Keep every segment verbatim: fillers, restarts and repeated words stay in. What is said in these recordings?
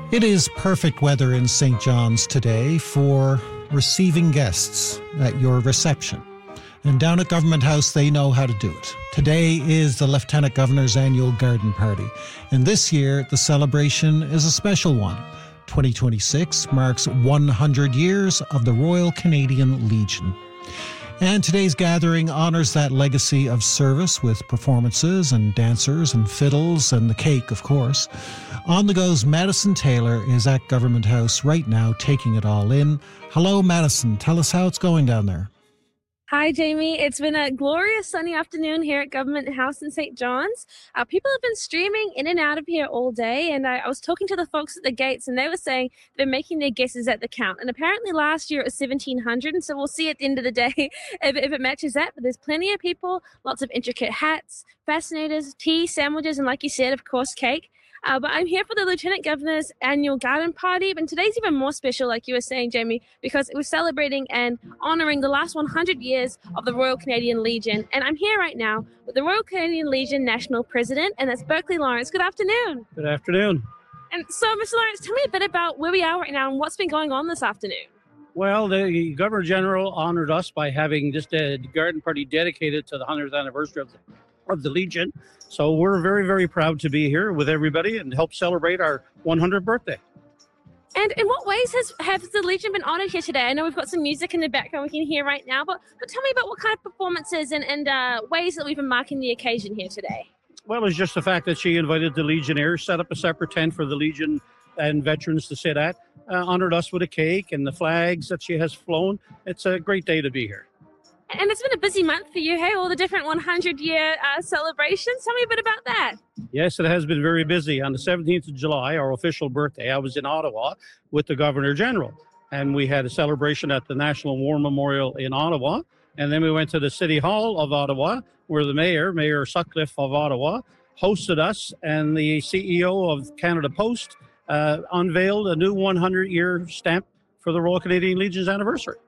It is perfect weather in Saint John's today for receiving guests at your reception. And down at Government House, they know how to do it. Today is the Lieutenant Governor's annual garden party. And this year, the celebration is a special one. twenty twenty-six marks one hundred years of the Royal Canadian Legion. And today's gathering honors that legacy of service with performances and dancers and fiddles and the cake, of course. On the go's Madison Taylor is at Government House right now, taking it all in. Hello, Madison. Tell us how it's going down there. Hi, Jamie. It's been a glorious sunny afternoon here at Government House in Saint John's. Uh, people have been streaming in and out of here all day, and I, I was talking to the folks at the gates, and they were saying they're making their guesses at the count. And apparently last year it was seventeen hundred, and so we'll see at the end of the day if, if it matches that. But there's plenty of people, lots of intricate hats, fascinators, tea, sandwiches, and like you said, of course, cake. Uh, but I'm here for the Lieutenant Governor's annual garden party. And today's even more special, like you were saying, Jamie, because it was celebrating and honouring the last one hundred years of the Royal Canadian Legion. And I'm here right now with the Royal Canadian Legion National President, and that's Berkeley Lawrence. Good afternoon. Good afternoon. And so, Mister Lawrence, tell me a bit about where we are right now and what's been going on this afternoon. Well, the Governor General honoured us by having just a garden party dedicated to the hundredth anniversary of the, of the Legion. So we're very, very proud to be here with everybody and help celebrate our one hundredth birthday. And in what ways has have the Legion been honoured here today? I know we've got some music in the background we can hear right now, but, but tell me about what kind of performances and, and uh, ways that we've been marking the occasion here today. Well, it's just the fact that she invited the Legionnaires, set up a separate tent for the Legion and veterans to sit at, uh, honoured us with a cake and the flags that she has flown. It's a great day to be here. And it's been a busy month for you, hey? All the different one hundred year uh, celebrations. Tell me a bit about that. Yes, it has been very busy. On the seventeenth of July, our official birthday, I was in Ottawa with the Governor General. And we had a celebration at the National War Memorial in Ottawa. And then we went to the City Hall of Ottawa, where the mayor, Mayor Sutcliffe of Ottawa, hosted us. And the C E O of Canada Post uh, unveiled a new one hundred year stamp for the Royal Canadian Legion's anniversary.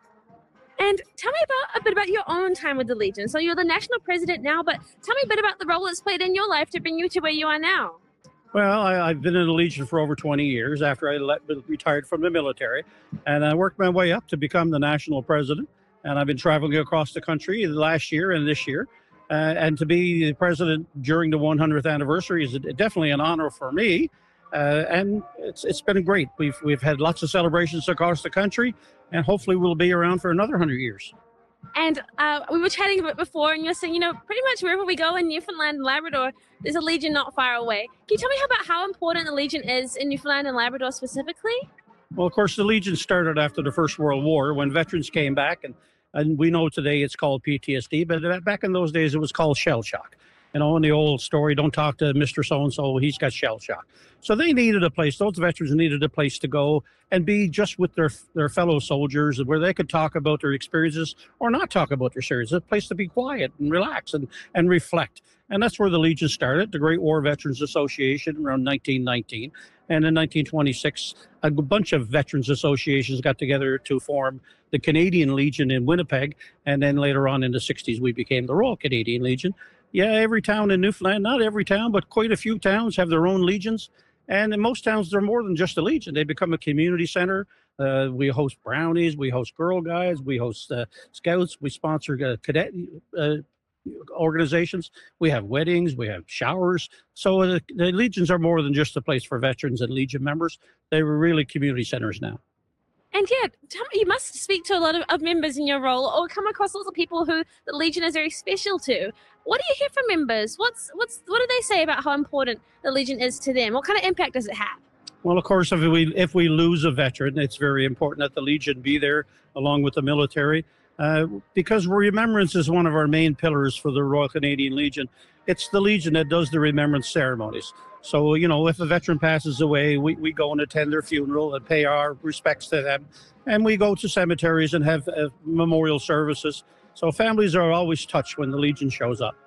And tell me about a bit about your own time with the Legion. So you're the national president now, but tell me a bit about the role it's played in your life to bring you to where you are now. Well, I, I've been in the Legion for over twenty years after I let, retired from the military, and I worked my way up to become the national president. And I've been traveling across the country last year and this year. Uh, and to be the president during the one hundredth anniversary is definitely an honor for me. Uh, and it's it's been great. We've we've had lots of celebrations across the country, and hopefully we'll be around for another one hundred years. And uh, we were chatting a bit before, and you're saying, you know, pretty much wherever we go in Newfoundland and Labrador, there's a Legion not far away. Can you tell me about how important the Legion is in Newfoundland and Labrador specifically? Well, of course, the Legion started after the First World War when veterans came back, and, and we know today it's called P T S D, but back in those days it was called shell shock. You know, in the old story, don't talk to Mister So-and-so, he's got shell shock. So they needed a place, those veterans needed a place to go and be just with their their fellow soldiers where they could talk about their experiences or not talk about their experiences, a place to be quiet and relax and, and reflect. And that's where the Legion started, the Great War Veterans Association around nineteen nineteen. And in nineteen twenty-six, a bunch of veterans associations got together to form the Canadian Legion in Winnipeg. And then later on in the sixties, we became the Royal Canadian Legion. Yeah, every town in Newfoundland, not every town, but quite a few towns have their own legions. And in most towns, they're more than just a legion. They become a community center. Uh, we host brownies, we host Girl Guides, we host uh, scouts, we sponsor uh, cadet uh, organizations. We have weddings, we have showers. So the, the legions are more than just a place for veterans and Legion members. They were really community centers now. And yeah, tell me, you must speak to a lot of, of members in your role or come across lots of people who the Legion is very special to. What do you hear from members? What's what's what do they say about how important the Legion is to them? What kind of impact does it have? Well, of course, if we if we lose a veteran, it's very important that the Legion be there along with the military, uh, because remembrance is one of our main pillars for the Royal Canadian Legion. It's the Legion that does the remembrance ceremonies. So, you know, if a veteran passes away, we, we go and attend their funeral and pay our respects to them. And we go to cemeteries and have uh, memorial services. So families are always touched when the Legion shows up.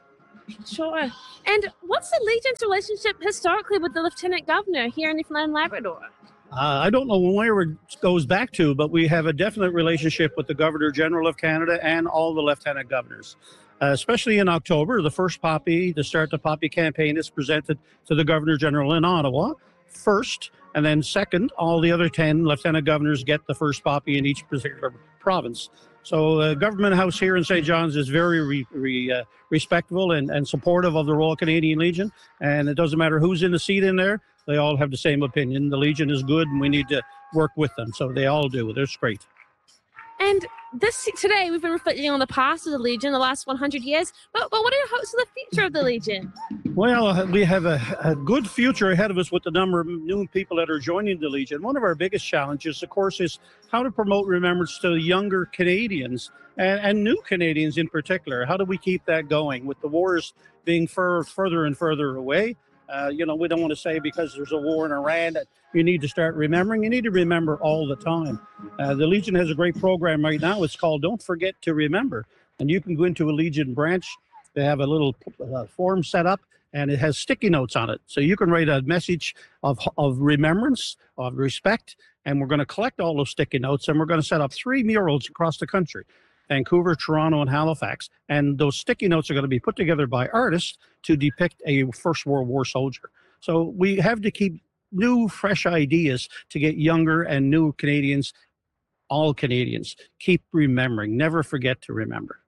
Sure. And what's the Legion's relationship historically with the Lieutenant Governor here in Newfoundland and Labrador? Uh, I don't know where it goes back to, but we have a definite relationship with the Governor General of Canada and all the Lieutenant Governors. Uh, especially in October, the first poppy, to start the poppy campaign, is presented to the Governor General in Ottawa. first, and then second, all the other ten lieutenant governors get the first poppy in each particular province. So uh, Government House here in Saint John's is very re, re, uh, respectful and, and supportive of the Royal Canadian Legion. And it doesn't matter who's in the seat in there. They all have the same opinion. The Legion is good and we need to work with them. So they all do. It's great. And this today, we've been reflecting on the past of the Legion, the last one hundred years. But, but what are your hopes for the future of the Legion? Well, we have a, a good future ahead of us with the number of new people that are joining the Legion. One of our biggest challenges, of course, is how to promote remembrance to younger Canadians and, and new Canadians in particular. How do we keep that going with the wars being fur, further and further away? Uh, you know, we don't want to say because there's a war in Iran that you need to start remembering. You need to remember all the time. Uh, the Legion has a great program right now. It's called Don't Forget to Remember. And you can go into a Legion branch. They have a little uh, form set up, and it has sticky notes on it. So you can write a message of, of remembrance, of respect, and we're going to collect all those sticky notes, and we're going to set up three murals across the country. Vancouver, Toronto, and Halifax. And those sticky notes are going to be put together by artists to depict a First World War soldier. So we have to keep new, fresh ideas to get younger and new Canadians, all Canadians, keep remembering. Never forget to remember.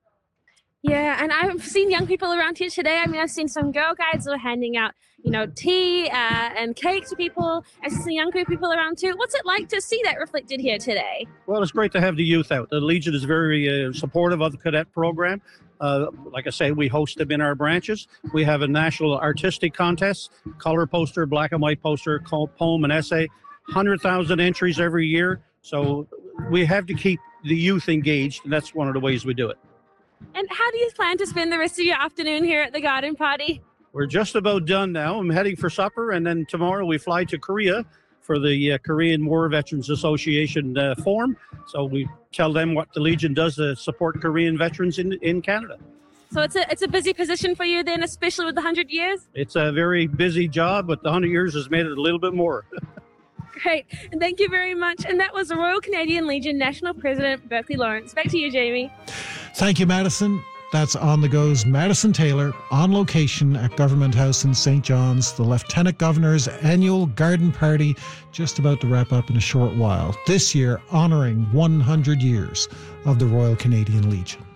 Yeah, and I've seen young people around here today. I mean, I've seen some Girl Guides who are handing out, you know, tea uh, and cake to people. I've seen young people around too. What's it like to see that reflected here today? Well, it's great to have the youth out. The Legion is very uh, supportive of the cadet program. Uh, like I say, we host them in our branches. We have a national artistic contest, color poster, black and white poster, poem and essay, one hundred thousand entries every year. So we have to keep the youth engaged, and that's one of the ways we do it. And how do you plan to spend the rest of your afternoon here at the garden party? We're just about done now. I'm heading for supper, and then tomorrow we fly to Korea for the uh, Korean War Veterans Association uh, forum. So we tell them what the Legion does to support Korean veterans in, in Canada. So it's a it's a busy position for you then, especially with the one hundred years? It's a very busy job, but the one hundred years has made it a little bit more. Great. And thank you very much. And that was the Royal Canadian Legion National President, Berkeley Lawrence. Back to you, Jamie. Thank you, Madison. That's On The Go's Madison Taylor on location at Government House in Saint John's. The Lieutenant Governor's annual garden party just about to wrap up in a short while. This year, honouring one hundred years of the Royal Canadian Legion.